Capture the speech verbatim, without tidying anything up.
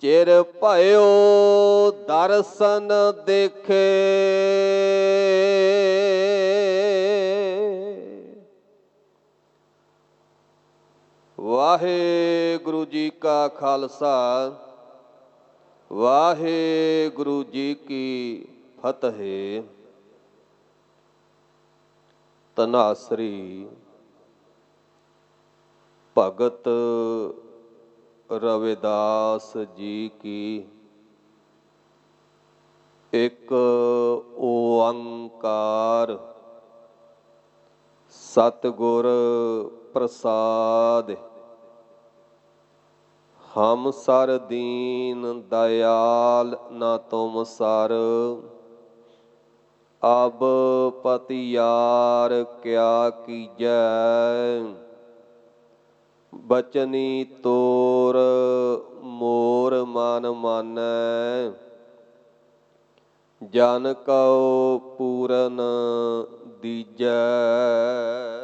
ਚਿਰ ਭਇਓ ਦਰਸ਼ਨ ਦੇਖੇ, ਵਾਹਿਗੁਰੂ ਜੀ ਕਾ ਖਾਲਸਾ, ਵਾਹਿਗੁਰੂ ਜੀ ਕੀ ਫਤਿਹ। ਧਨਾਸਰੀ ਭਗਤ ਰਵਿਦਾਸ ਜੀ ਕੀ ਇੱਕ ਓੰਕਾਰ ਸਤਿਗੁਰ ਪ੍ਰਸਾਦਿ। ਹਮ ਸਰ ਦੀਨ ਦਇਆਲ ਨਾ ਤੁਮ ਸਰ, ਅਬ ਪਤਿਆਰ ਕਿਆ ਕੀਜੈ। ਬਚਨੀ ਤੋਰ ਮੋਰ ਮਨ ਮਾਨੈ, ਜਨ ਕਉ ਪੂਰਨ ਦੀਜੈ।